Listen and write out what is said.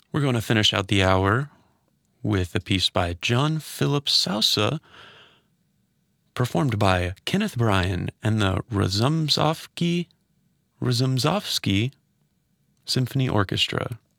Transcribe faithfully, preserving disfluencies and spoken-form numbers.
We're going to finish out the hour with a piece by John Philip Sousa, performed by Kenneth Bryan and the Razumzovsky, Razumzovsky Symphony Orchestra.